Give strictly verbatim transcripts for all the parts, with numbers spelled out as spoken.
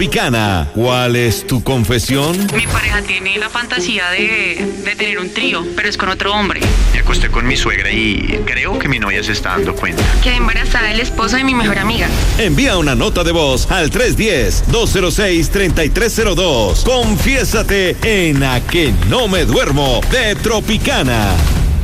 Tropicana. ¿Cuál es tu confesión? Mi pareja tiene la fantasía de, de tener un trío, pero es con otro hombre. Me acosté con mi suegra y creo que mi novia se está dando cuenta. Quedé embarazada del esposo de mi mejor amiga. Envía una nota de voz al tres uno cero, dos cero seis, tres tres cero dos. Confiésate en A Que No Me Duermo de Tropicana.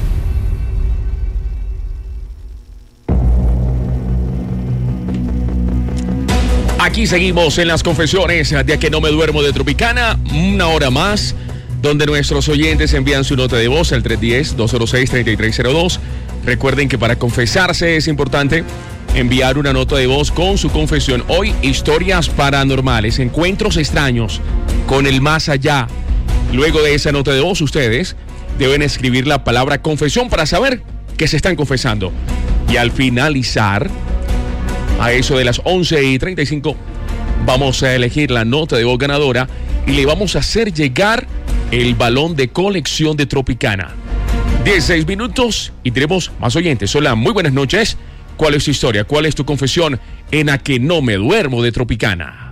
Aquí seguimos en las confesiones de A Que No Me Duermo de Tropicana, una hora más, donde nuestros oyentes envían su nota de voz al tres uno cero, dos cero seis, tres tres cero dos. Recuerden que para confesarse es importante enviar una nota de voz con su confesión. Hoy, historias paranormales, encuentros extraños con el más allá. Luego de esa nota de voz, ustedes deben escribir la palabra confesión para saber que se están confesando. Y al finalizar, a eso de las once y treinta y cinco, vamos a elegir la nota de voz ganadora y le vamos a hacer llegar el balón de colección de Tropicana. dieciséis minutos y tenemos más oyentes. Hola, muy buenas noches. ¿Cuál es tu historia? ¿Cuál es tu confesión en A Que No Me Duermo de Tropicana?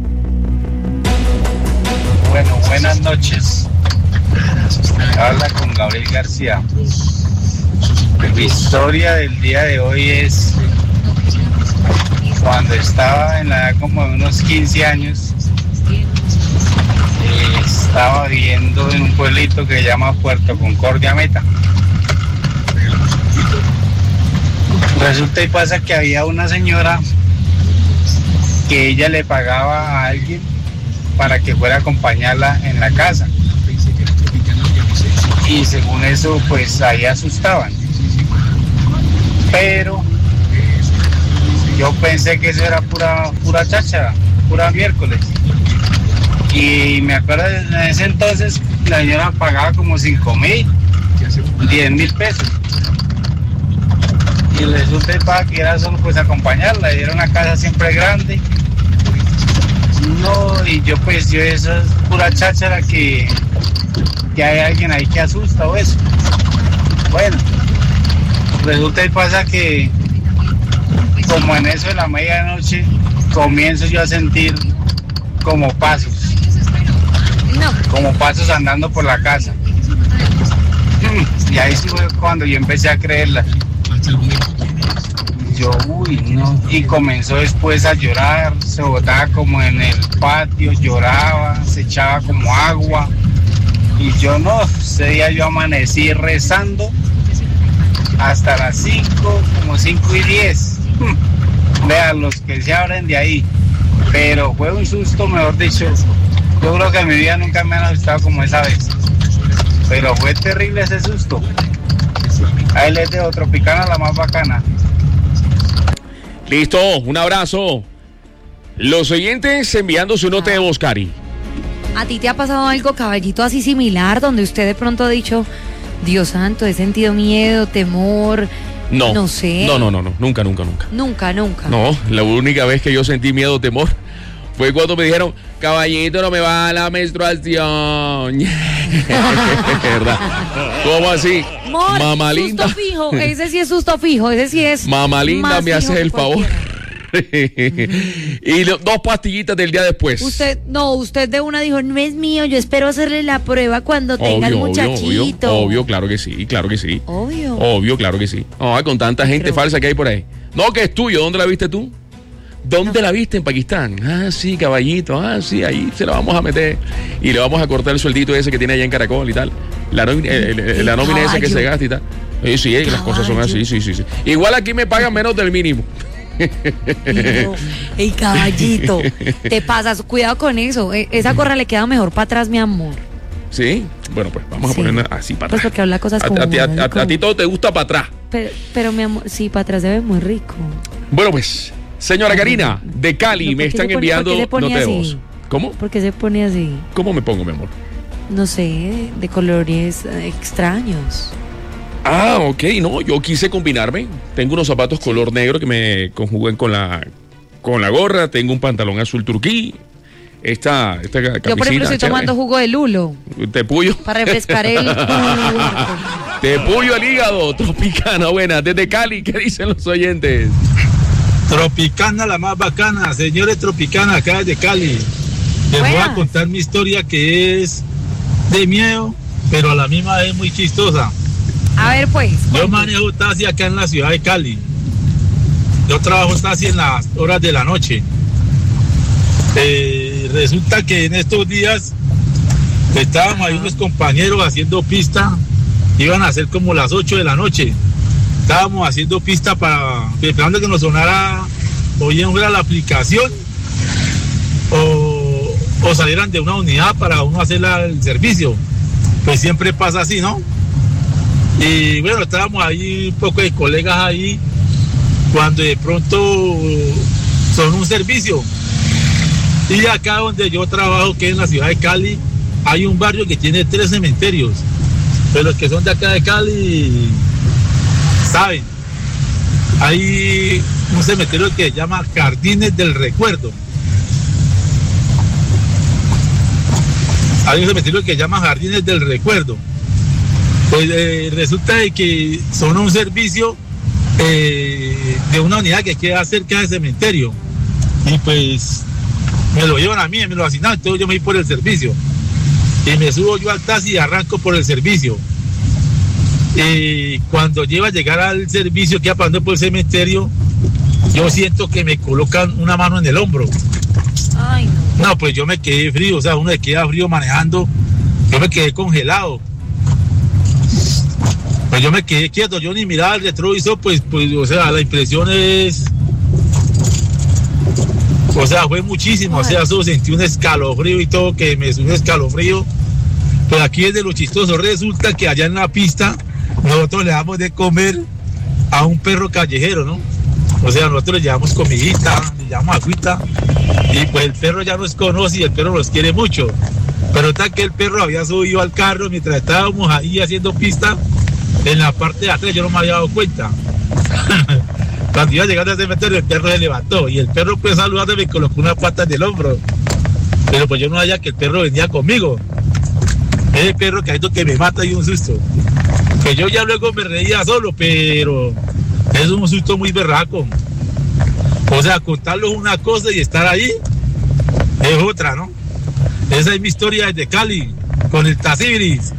Bueno, buenas noches. Habla con Gabriel García. Mi historia del día de hoy es cuando estaba en la edad como de unos quince años. Eh, estaba viviendo en un pueblito que se llama Puerto Concordia Meta. Resulta y pasa que había una señora que ella le pagaba a alguien para que fuera a acompañarla en la casa. Y según eso, pues ahí asustaban. Pero yo pensé que eso era pura, pura cháchara, pura miércoles. Y me acuerdo en ese entonces la señora pagaba como cinco mil, diez mil pesos. Y resulta para que era solo pues acompañarla, y era una casa siempre grande. No, y yo pues yo eso es pura cháchara que, que hay alguien ahí que asusta o eso. Bueno, resulta y pasa que como en eso de la medianoche comienzo yo a sentir como pasos, como pasos andando por la casa. Y ahí sí fue cuando yo empecé a creerla. Yo, uy, no. Y comenzó después a llorar, se botaba como en el patio, lloraba, se echaba como agua. Y yo no, ese día yo amanecí rezando hasta las cinco, como cinco y diez. Vean, los que se abren de ahí. Pero fue un susto, mejor dicho. Yo creo que en mi vida nunca me han asustado como esa vez. Pero fue terrible ese susto. Ahí les dejo Tropicana, la más bacana. Listo, un abrazo. Los oyentes enviando su nota de voz, Cari. ¿A ti te ha pasado algo, caballito, así similar, donde usted de pronto ha dicho, Dios santo, he sentido miedo, temor? No. No sé. No, no, no, no, nunca, nunca, nunca. Nunca, nunca. No, la única vez que yo sentí miedo o temor fue cuando me dijeron, caballito, no me va la menstruación. ¿Verdad? ¿Cómo así? Mor, Mamá susto linda. fijo, ese sí es susto fijo, ese sí es. Mamá linda, me haces el favor. Y lo, dos pastillitas del día después. Usted, no, usted de una dijo, no es mío, yo espero hacerle la prueba cuando tenga el Obvio, muchachito. obvio, obvio, claro que sí, claro que sí. Obvio. Obvio, claro que sí. No, con tanta gente Pero- falsa que hay por ahí. No, que es tuyo, ¿dónde la viste tú? ¿Dónde la viste? En Pakistán. Ah, sí, caballito. Ah, sí, ahí se la vamos a meter. Y le vamos a cortar el sueldito ese que tiene allá en Caracol y tal. La, nómina- el- el- la nómina esa que se gasta y tal. Sí, sí, las cosas son así, sí, sí, sí. Igual aquí me pagan menos del mínimo. No, ey, caballito, te pasas, cuidado con eso. eh, Esa gorra le queda mejor para atrás, mi amor. ¿Sí? Bueno, pues vamos a Sí. ponerla así para Pues atrás. porque habla cosas A- como a, ti- a- muy a- como- a ti todo te gusta para atrás. Pero, pero mi amor, sí, para atrás se ve muy rico. Bueno, pues, señora Karina, de Cali, No, me ¿por qué están se pone- enviando por qué se pone nota de así? voz. ¿Cómo? ¿Por qué se pone así? ¿Cómo me pongo, mi amor? No sé, de colores eh, extraños. Ah, ok, no, yo quise combinarme. Tengo unos zapatos color negro que me conjuguen con la, con la gorra. Tengo un pantalón azul turquí. Esta, esta ca- camisita. Yo, por ejemplo, estoy chévere. tomando jugo de lulo Te puyo. para refrescar el... Te puyo el hígado, Tropicana, buena. Desde Cali, ¿qué dicen los oyentes? Tropicana, la más bacana, señores Tropicana, acá desde Cali. Les voy a contar mi historia que es de miedo, pero a la misma vez muy chistosa. A ver, pues. Yo manejo taxi acá en la ciudad de Cali. Yo trabajo taxi en las horas de la noche. Eh, resulta que en estos días estábamos ahí unos compañeros haciendo pista. Iban a ser como las ocho de la noche. Estábamos haciendo pista para esperando que nos sonara o bien fuera la aplicación o, o salieran de una unidad para uno hacer la, el servicio. Pues siempre pasa así, ¿no? Y bueno, estábamos ahí un poco de colegas ahí cuando de pronto son un servicio. Y acá donde yo trabajo, que es en la ciudad de Cali, hay un barrio que tiene tres cementerios. Pero los que son de acá de Cali saben, hay un cementerio que se llama Jardines del Recuerdo. Hay un cementerio que se llama Jardines del Recuerdo. Pues eh, resulta de que son un servicio eh, de una unidad que queda cerca del cementerio. Y pues me lo llevan a mí, me lo asignaron, entonces yo me fui por el servicio. Y me subo yo al taxi y arranco por el servicio. Y cuando llevo a llegar al servicio que pasando por el cementerio, yo siento que me colocan una mano en el hombro. Ay, no. No, pues yo me quedé frío, o sea, uno se queda frío manejando, yo me quedé congelado. Pues yo me quedé quieto, yo ni miraba el retrovisor, pues, pues, o sea, la impresión es... O sea, fue muchísimo, o sea, eso sentí un escalofrío y todo, que me subió un escalofrío. Pues aquí es de lo chistoso, resulta que allá en la pista nosotros le damos de comer a un perro callejero, ¿no? O sea, nosotros le llevamos comidita, le llevamos agüita, y pues el perro ya nos conoce y el perro nos quiere mucho. Pero está que el perro había subido al carro mientras estábamos ahí haciendo pista en la parte de atrás, yo no me había dado cuenta. Cuando iba llegando al cementerio, el perro se levantó y el perro, pues, saludándome, me colocó una pata en el hombro. Pero pues yo no sabía que el perro venía conmigo. Ese perro que hay que me mata y un susto. Que yo ya luego me reía solo, pero es un susto muy berraco. O sea, contarlo es una cosa y estar ahí es otra, ¿no? Esa es mi historia desde Cali, con el Taxibiris.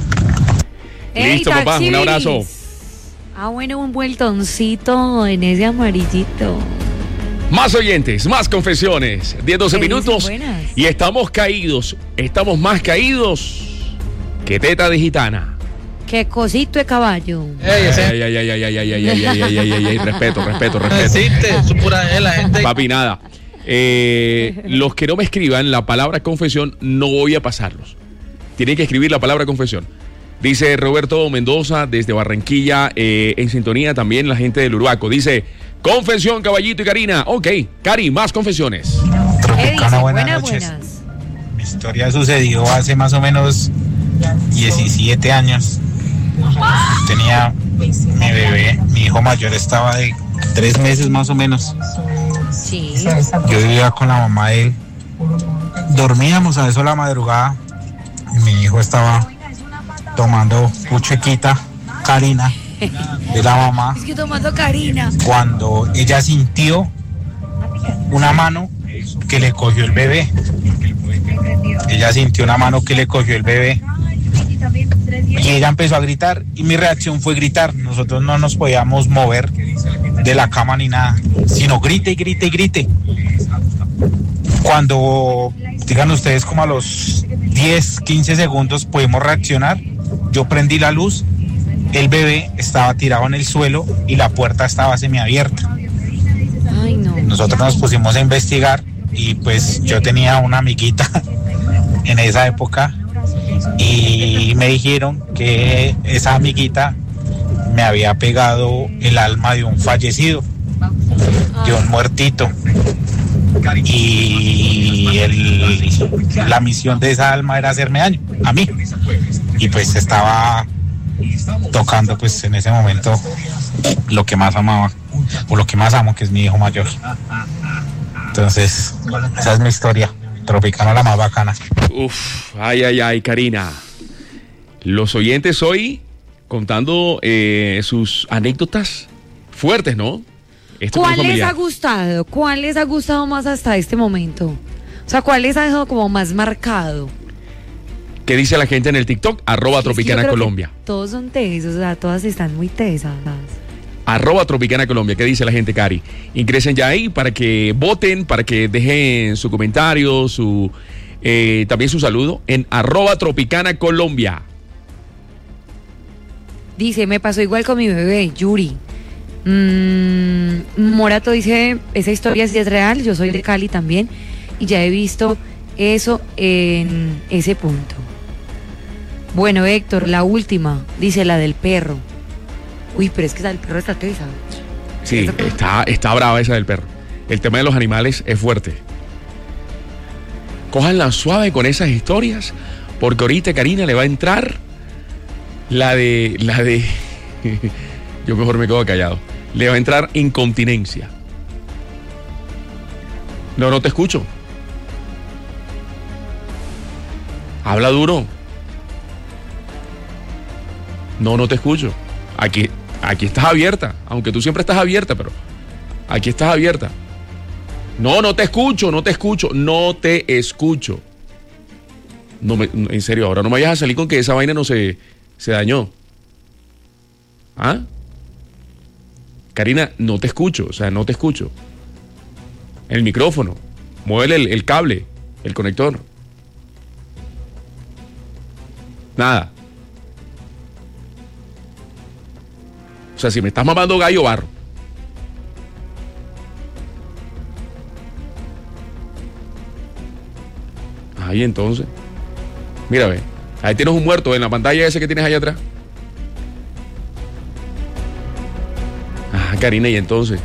Listo, papá, un abrazo. Ah, bueno, un vueltoncito en ese amarillito. Más oyentes, más confesiones. diez, doce minutos. Buenas. Y estamos caídos. Estamos más caídos que teta de gitana. Qué cosito de caballo. Ey, ay, ay, ay, ay, ay, ay, ay, ay, ay, ay, ay, ay, ay, respeto, respeto, respeto. Existe, pura la gente. Papi, nada. Eh, los que no me escriban la palabra confesión, no voy a pasarlos. Tienen que escribir la palabra confesión. Dice Roberto Mendoza desde Barranquilla, eh, en sintonía también la gente del Urbaco. Dice, confesión, Caballito y Karina. Ok, Cari, más confesiones. Tropicana, buenas noches. Buenas. Mi historia sucedió hace más o menos diecisiete años. Tenía mi bebé, mi hijo mayor estaba de tres meses más o menos. Sí. Yo vivía con la mamá de él. Dormíamos a eso a la madrugada. Y mi hijo estaba tomando puchequita, Karina, de la mamá. Es que tomando Karina. Cuando ella sintió una mano que le cogió el bebé. Ella sintió una mano que le cogió el bebé. Y ella empezó a gritar y mi reacción fue gritar. Nosotros no nos podíamos mover de la cama ni nada, sino grite y grite y grite. Cuando, digan ustedes, como a los diez, quince segundos pudimos reaccionar, yo prendí la luz, el bebé estaba tirado en el suelo y la puerta estaba semiabierta. Ay, no. Nosotros nos pusimos a investigar y pues yo tenía una amiguita en esa época y me dijeron que esa amiguita me había pegado el alma de un fallecido, de un muertito. Y el, la misión de esa alma era hacerme daño a mí. Y pues estaba tocando pues en ese momento lo que más amaba, o lo que más amo, que es mi hijo mayor. Entonces, esa es mi historia. Tropicana, la más bacana. Uf, ay, ay, ay, Karina. Los oyentes hoy contando eh, sus anécdotas fuertes, ¿no? Esto ¿Cuál fue les ha familiar. gustado? ¿Cuál les ha gustado más hasta este momento? O sea, ¿cuál les ha dejado como más marcado? ¿Qué dice la gente en el TikTok? Arroba Es que yo Tropicana creo que Colombia. Todos son tesos, o sea, todas están muy tesas. Arroba Tropicana Colombia. ¿Qué dice la gente, Cari? Ingresen ya ahí para que voten, para que dejen su comentario, su eh, también su saludo en arroba Tropicana Colombia. Dice, me pasó igual con mi bebé, Yuri. Mm, Morato dice, esa historia sí es real, yo soy de Cali también y ya he visto eso en ese punto. Bueno, Héctor, la última, dice la del perro. Uy, pero es que esa del perro está tesa. Sí, está, está brava esa del perro. El tema de los animales es fuerte. Cójanla suave con esas historias, porque ahorita Karina le va a entrar la de, la de, yo mejor me quedo callado. Le va a entrar incontinencia. No, no te escucho. Habla duro. No, no te escucho. Aquí, aquí estás abierta, aunque tú siempre estás abierta, pero aquí estás abierta. No, no te escucho, no te escucho, no te escucho. No me, en serio, ahora no me vayas a salir con que esa vaina no se, se dañó. ¿Ah? Karina, no te escucho, o sea, no te escucho. El micrófono, muévele el, el cable, el conector. Nada. O sea, si me estás mamando gallo, barro. Ahí entonces. Mira, ve. Ahí tienes un muerto en la pantalla ese que tienes allá atrás. Ah, Karina, y entonces.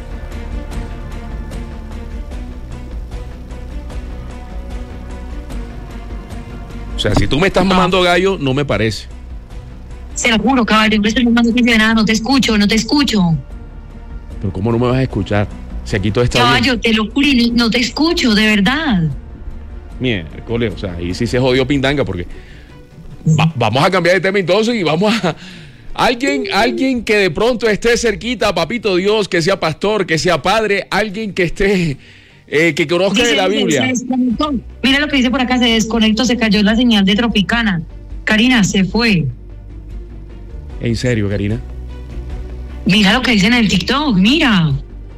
O sea, si tú me estás mamando gallo, no me parece. Se lo juro, caballo, no estoy mamando que nada, no te escucho, no te escucho. Pero ¿cómo no me vas a escuchar? Si aquí todo está Caballo, bien. te lo juro, y no te escucho, de verdad. Miércoles, o sea, ahí sí se jodió Pindanga porque va, vamos a cambiar de tema entonces y vamos a... Alguien, alguien que de pronto esté cerquita, papito Dios, que sea pastor, que sea padre, alguien que esté, eh, que conozca Dice, de la se Biblia. desconectó. Mira lo que dice por acá, se desconectó, se cayó la señal de Tropicana. Karina, se fue. En serio, Karina. Mira lo que dice en el TikTok, mira.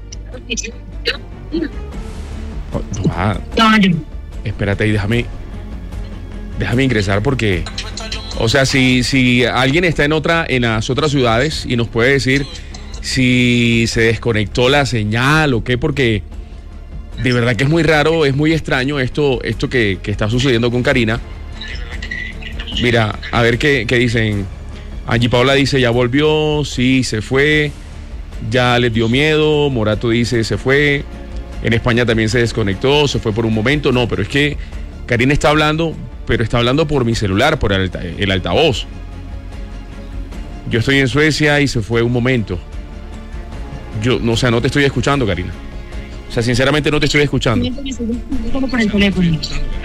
Oh, ah, Caballo. espérate y déjame, déjame ingresar porque, o sea, si, si alguien está en otra, en las otras ciudades y nos puede decir si se desconectó la señal o qué, porque de verdad que es muy raro, es muy extraño esto, esto que, que está sucediendo con Karina. Mira, a ver qué, qué dicen. Angie Paola dice, ya volvió, sí, se fue, ya les dio miedo. Morato dice, se fue. En España también se desconectó, se fue por un momento. No, pero es que Karina está hablando, pero está hablando por mi celular, por el, alta, el altavoz. Yo estoy en Suecia y se fue un momento. Yo, no, o sea, no te estoy escuchando, Karina. O sea, sinceramente no te estoy escuchando. Por el teléfono.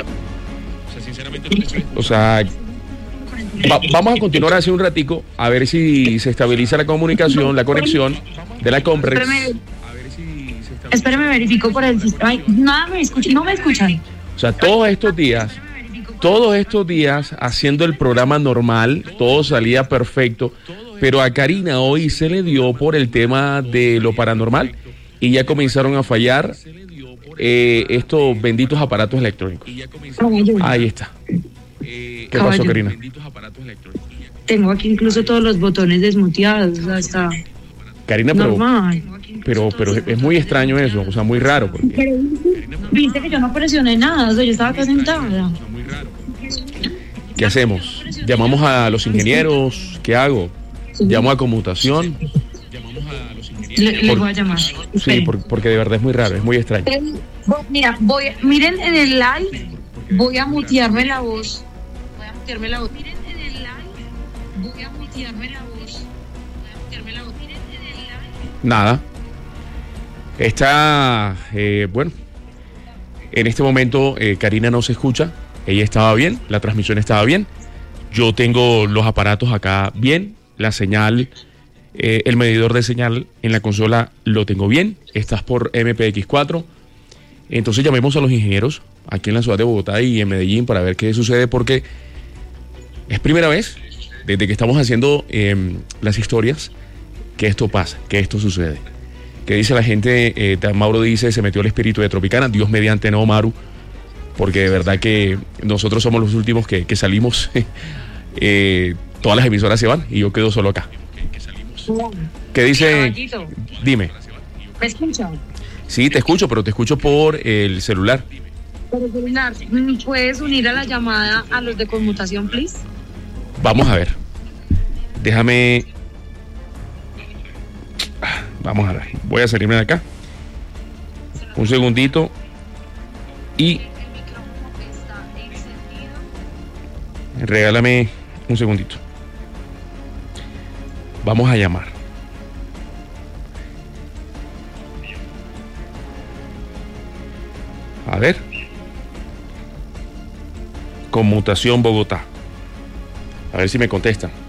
O sea, va, vamos a continuar hace un ratico a ver si se estabiliza la comunicación, la conexión de la Comprex. Espérame, espérame, verifico por el sistema. Ay, nada me escuchan, no me escuchan. O sea, todos estos días, todos estos días haciendo el programa normal, todo salía perfecto, pero a Karina hoy se le dio por el tema de lo paranormal y ya comenzaron a fallar eh, estos benditos aparatos electrónicos. Ahí está. ¿Qué pasó, Karina? Tengo aquí incluso todos los botones desmuteados, o sea, está Karina, pero, normal. pero, pero es muy extraño eso, o sea, muy raro. Porque... Pero viste que yo no presioné nada, o sea, yo estaba acá sentada. ¿Qué hacemos? ¿Llamamos a los ingenieros? ¿Qué hago? ¿Llamo a conmutación? Le, le Por- voy a llamar. Sí, Esperen. por- porque de verdad es muy raro, es muy extraño. Mira, voy, miren en el live, voy a mutearme la voz. Voy a mutearme la voz. Miren en el live, voy a mutearme la voz. Voy a mutearme la voz. Miren en el live. Nada. Está, eh, bueno, en este momento eh, Karina no se escucha. Ella estaba bien, la transmisión estaba bien. Yo tengo los aparatos acá bien, la señal Eh, el medidor de señal en la consola lo tengo bien. Estás por M P X cuatro. Entonces llamemos a los ingenieros aquí en la ciudad de Bogotá y en Medellín para ver qué sucede, porque es primera vez desde que estamos haciendo eh, las historias que esto pasa, que esto sucede. ¿Qué dice la gente? Eh, Mauro dice, se metió el espíritu de Tropicana. Dios mediante, no, Maru, porque de verdad que nosotros somos los últimos que, que salimos. eh, todas las emisoras se van y yo quedo solo acá. ¿Qué dice? Caballito, Dime. ¿me escucha? Sí, te escucho, pero te escucho por el celular. Pero, celular, ¿puedes unir a la llamada a los de conmutación, please? Vamos a ver. Déjame... Vamos a ver. Voy a salirme de acá. Un segundito. Y... regálame un segundito. Vamos a llamar. A ver. Conmutación Bogotá. A ver si me contestan.